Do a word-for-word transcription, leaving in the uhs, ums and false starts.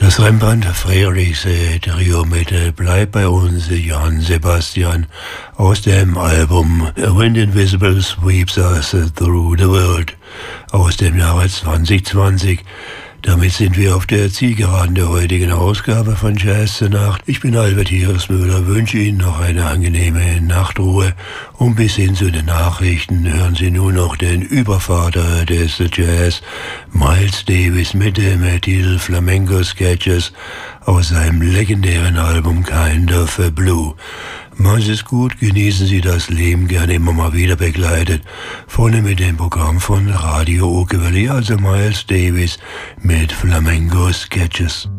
Das Rembrandt-Freerichs-Trio mit Bleib bei uns, Johann Sebastian, aus dem Album A Wind Invisible Sweeps Us Through the World aus dem Jahre zwanzig zwanzig. Damit sind wir auf der Zielgeraden der heutigen Ausgabe von Jazz zur Nacht. Ich bin Albert Hieresmüller, wünsche Ihnen noch eine angenehme Nachtruhe. Und bis hin zu den Nachrichten hören Sie nun noch den Übervater des Jazz, Miles Davis, mit dem Titel Flamenco Sketches aus seinem legendären Album Kind of Blue. Machen Sie es gut, genießen Sie das Leben, gerne immer mal wieder begleitet. Vorne mit dem Programm von Radio Ukulele, also Miles Davis mit Flamenco Sketches.